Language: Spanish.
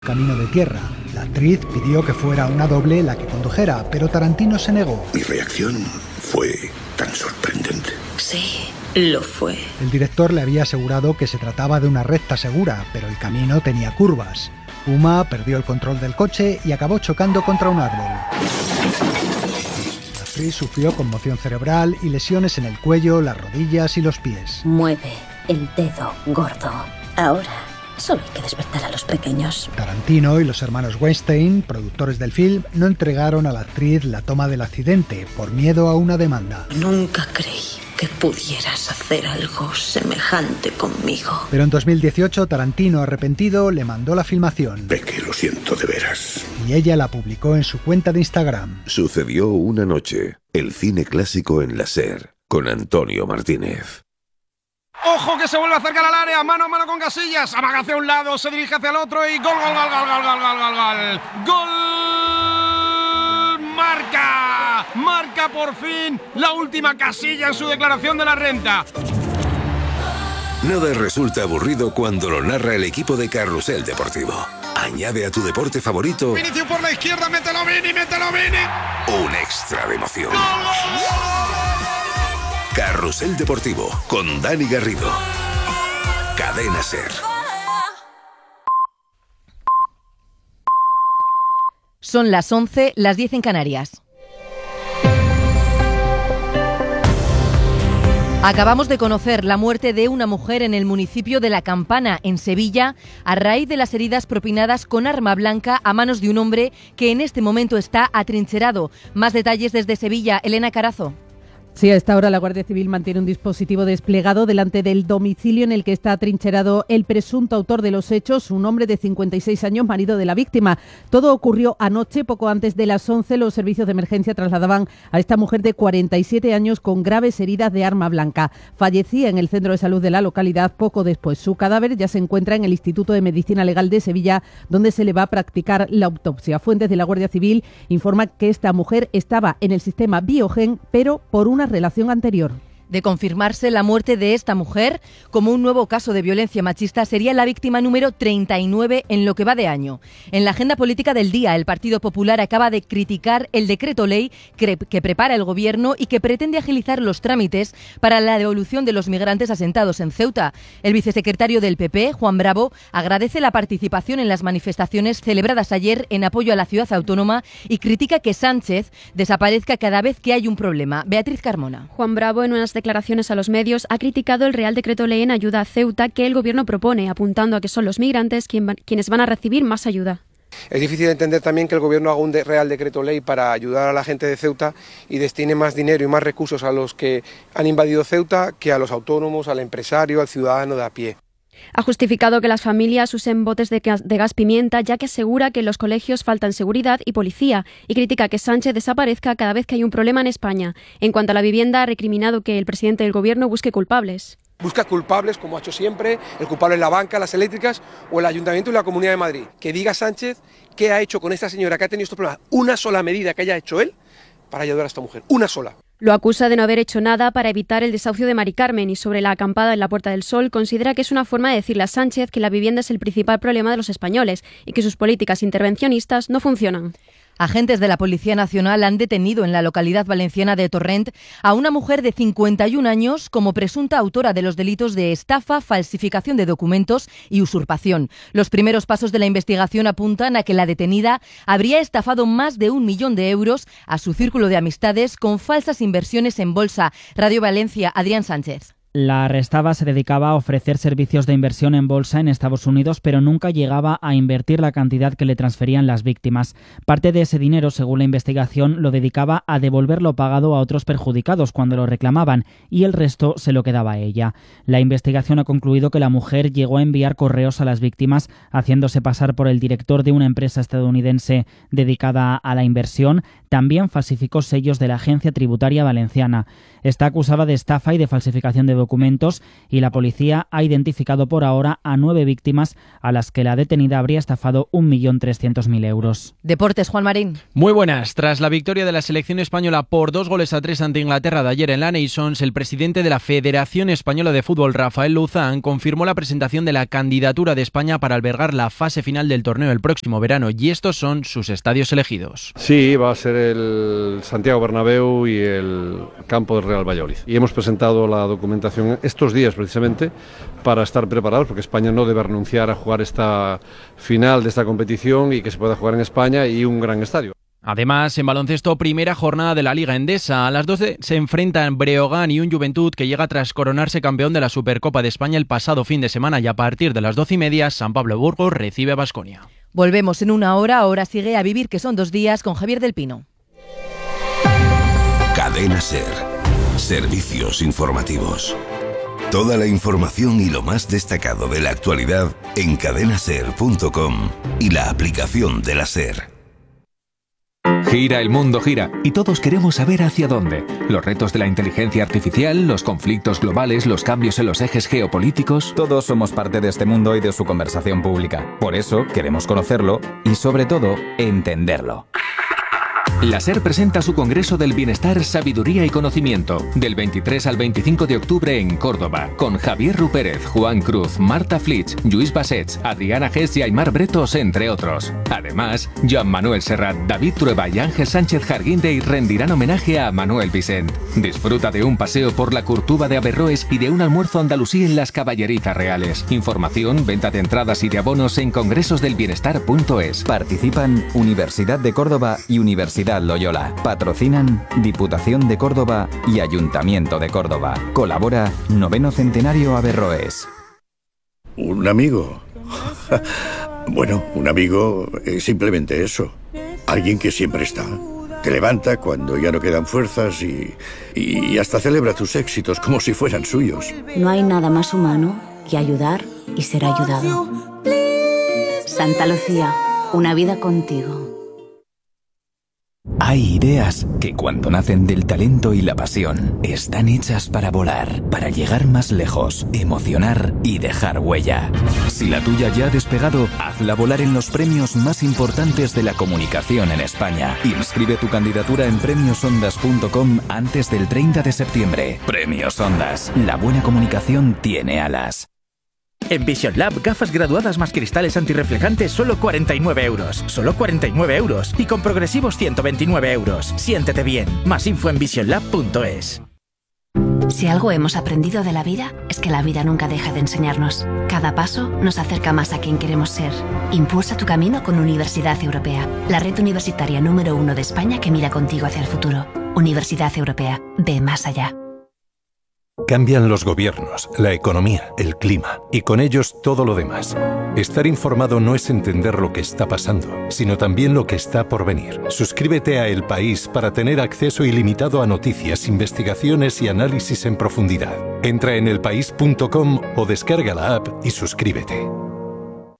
Camino de tierra. La actriz pidió que fuera una doble la que condujera, pero Tarantino se negó. Mi reacción fue tan sorprendente. Sí, lo fue. El director le había asegurado que se trataba de una recta segura, pero el camino tenía curvas. Uma perdió el control del coche y acabó chocando contra un árbol. La actriz sufrió conmoción cerebral y lesiones en el cuello, las rodillas y los pies. Mueve el dedo gordo. Ahora solo hay que despertar a los pequeños. Tarantino y los hermanos Weinstein, productores del film, no entregaron a la actriz la toma del accidente por miedo a una demanda. Nunca creí que pudieras hacer algo semejante conmigo. Pero en 2018, Tarantino, arrepentido, le mandó la filmación. Peque, lo siento de veras. Y ella la publicó en su cuenta de Instagram. Sucedió una noche. El cine clásico en la SER, con Antonio Martínez. ¡Ojo que se vuelve a acercar al área! ¡Mano a mano con Casillas! Amaga hacia un lado, se dirige hacia el otro y ¡gol, gol, gol, gol, gol, gol, gol, gol, gol! ¡Gol! ¡Marca! ¡Marca por fin la última Casilla en su declaración de la renta! Nada resulta aburrido cuando lo narra el equipo de Carrusel Deportivo. Añade a tu deporte favorito... Vinicius por la izquierda, mételo Vini, mételo Vini. Un extra de emoción. ¡Gol, gol, gol! Carrusel Deportivo, con Dani Garrido. Cadena SER. Son las 11, las 10 en Canarias. Acabamos de conocer la muerte de una mujer en el municipio de La Campana, en Sevilla, a raíz de las heridas propinadas con arma blanca a manos de un hombre que en este momento está atrincherado. Más detalles desde Sevilla, Elena Carazo. Sí, a esta hora la Guardia Civil mantiene un dispositivo desplegado delante del domicilio en el que está atrincherado el presunto autor de los hechos, un hombre de 56 años, marido de la víctima. Todo ocurrió anoche, poco antes de las 11. Los servicios de emergencia trasladaban a esta mujer de 47 años con graves heridas de arma blanca. Fallecía en el centro de salud de la localidad poco después. Su cadáver ya se encuentra en el Instituto de Medicina Legal de Sevilla, donde se le va a practicar la autopsia. Fuentes de la Guardia Civil informan que esta mujer estaba en el sistema Biogen, pero por una relación anterior. De confirmarse la muerte de esta mujer como un nuevo caso de violencia machista, sería la víctima número 39 en lo que va de año. En la agenda política del día, el Partido Popular acaba de criticar el decreto ley que prepara el Gobierno y que pretende agilizar los trámites para la devolución de los migrantes asentados en Ceuta. El vicesecretario del PP, Juan Bravo, agradece la participación en las manifestaciones celebradas ayer en apoyo a la ciudad autónoma y critica que Sánchez desaparezca cada vez que hay un problema. Beatriz Carmona. Juan Bravo, en unas declaraciones a los medios, ha criticado el Real Decreto Ley en ayuda a Ceuta que el Gobierno propone, apuntando a que son los migrantes quienes van a recibir más ayuda. Es difícil entender también que el Gobierno haga un Real Decreto Ley para ayudar a la gente de Ceuta y destine más dinero y más recursos a los que han invadido Ceuta que a los autónomos, al empresario, al ciudadano de a pie. Ha justificado que las familias usen botes de gas pimienta, ya que asegura que en los colegios faltan seguridad y policía, y critica que Sánchez desaparezca cada vez que hay un problema en España. En cuanto a la vivienda, ha recriminado que el presidente del Gobierno busque culpables. Busca culpables, como ha hecho siempre, el culpable es la banca, las eléctricas o el Ayuntamiento y la Comunidad de Madrid. Que diga Sánchez qué ha hecho con esta señora que ha tenido estos problemas. Una sola medida que haya hecho él para ayudar a esta mujer. Una sola. Lo acusa de no haber hecho nada para evitar el desahucio de Mari Carmen y sobre la acampada en la Puerta del Sol considera que es una forma de decirle a Sánchez que la vivienda es el principal problema de los españoles y que sus políticas intervencionistas no funcionan. Agentes de la Policía Nacional han detenido en la localidad valenciana de Torrent a una mujer de 51 años como presunta autora de los delitos de estafa, falsificación de documentos y usurpación. Los primeros pasos de la investigación apuntan a que la detenida habría estafado más de 1 millón de euros a su círculo de amistades con falsas inversiones en bolsa. Radio Valencia, Adrián Sánchez. La arrestada se dedicaba a ofrecer servicios de inversión en bolsa en Estados Unidos, pero nunca llegaba a invertir la cantidad que le transferían las víctimas. Parte de ese dinero, según la investigación, lo dedicaba a devolver lo pagado a otros perjudicados cuando lo reclamaban y el resto se lo quedaba a ella. La investigación ha concluido que la mujer llegó a enviar correos a las víctimas haciéndose pasar por el director de una empresa estadounidense dedicada a la inversión. También falsificó sellos de la Agencia Tributaria Valenciana. Está acusada de estafa y de falsificación de documentos y la policía ha identificado por ahora a 9 víctimas a las que la detenida habría estafado 1.300.000 euros. Deportes, Juan Marín. Muy buenas. Tras la victoria de la selección española por 2-3 ante Inglaterra de ayer en la Nations, el presidente de la Federación Española de Fútbol, Rafael Luzán, confirmó la presentación de la candidatura de España para albergar la fase final del torneo el próximo verano, y estos son sus estadios elegidos. Sí, va a ser el Santiago Bernabéu y el campo del Real Valladolid. Y hemos presentado la documentación estos días precisamente para estar preparados, porque España no debe renunciar a jugar esta final de esta competición y que se pueda jugar en España y un gran estadio. Además, en baloncesto, primera jornada de la Liga Endesa. A las 12 se enfrentan Breogán y un Juventud que llega tras coronarse campeón de la Supercopa de España el pasado fin de semana, y a partir de las 12:30 San Pablo Burgos recibe a Baskonia. Volvemos en una hora. Ahora sigue A Vivir, que son 2 días, con Javier del Pino. Cadena SER. Servicios informativos. Toda la información y lo más destacado de la actualidad en cadenaser.com y la aplicación de la SER. Gira, el mundo gira, y todos queremos saber hacia dónde. Los retos de la inteligencia artificial, los conflictos globales, los cambios en los ejes geopolíticos. Todos somos parte de este mundo y de su conversación pública. Por eso queremos conocerlo y, sobre todo, entenderlo. La SER presenta su Congreso del Bienestar, Sabiduría y Conocimiento, del 23 al 25 de octubre en Córdoba, con Javier Rupérez, Juan Cruz, Marta Flitsch, Lluís Bassets, Adriana Gess y Aymar Bretos, entre otros. Además, Joan Manuel Serrat, David Trueba y Ángel Sánchez Jarguindey rendirán homenaje a Manuel Vicent. Disfruta de un paseo por la Curtuba de Averroes y de un almuerzo andalusí en las Caballerizas Reales. Información, venta de entradas y de abonos en congresosdelbienestar.es. Participan Universidad de Córdoba y Universidad Loyola. Patrocinan Diputación de Córdoba y Ayuntamiento de Córdoba. Colabora 9º Centenario Averroes. ¿Un amigo? Bueno, un amigo es simplemente eso. Alguien que siempre está. Te levanta cuando ya no quedan fuerzas y hasta celebra tus éxitos como si fueran suyos. No hay nada más humano que ayudar y ser ayudado. Santa Lucía, una vida contigo. Hay ideas que cuando nacen del talento y la pasión están hechas para volar, para llegar más lejos, emocionar y dejar huella. Si la tuya ya ha despegado, hazla volar en los premios más importantes de la comunicación en España. Inscribe tu candidatura en premiosondas.com antes del 30 de septiembre. Premios Ondas. La buena comunicación tiene alas. En Vision Lab, gafas graduadas más cristales antirreflejantes, solo 49 euros. Solo 49 euros. Y con progresivos 129 euros. Siéntete bien. Más info en visionlab.es. Si algo hemos aprendido de la vida, es que la vida nunca deja de enseñarnos. Cada paso nos acerca más a quien queremos ser. Impulsa tu camino con Universidad Europea, la red universitaria número 1 de España que mira contigo hacia el futuro. Universidad Europea. Ve más allá. Cambian los gobiernos, la economía, el clima y con ellos todo lo demás. Estar informado no es entender lo que está pasando, sino también lo que está por venir. Suscríbete a El País para tener acceso ilimitado a noticias, investigaciones y análisis en profundidad. Entra en elpaís.com o descarga la app y suscríbete.